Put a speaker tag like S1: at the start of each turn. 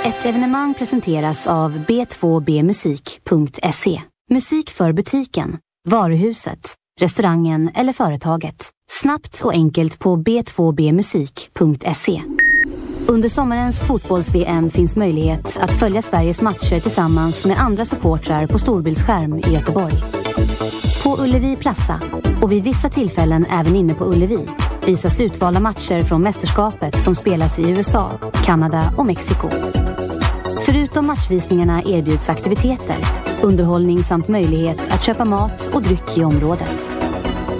S1: Ett evenemang presenteras av b2bmusik.se. Musik för butiken, varuhuset, restaurangen eller företaget. Snabbt och enkelt på b2bmusik.se. Under sommarens fotbolls-VM finns möjlighet att följa Sveriges matcher tillsammans med andra supportrar på storbildsskärm i Göteborg. På Ullevi Plaza och vid vissa tillfällen även inne på Ullevi visas utvalda matcher från mästerskapet som spelas i USA, Kanada och Mexiko. Förutom matchvisningarna erbjuds aktiviteter, underhållning samt möjlighet att köpa mat och dryck i området.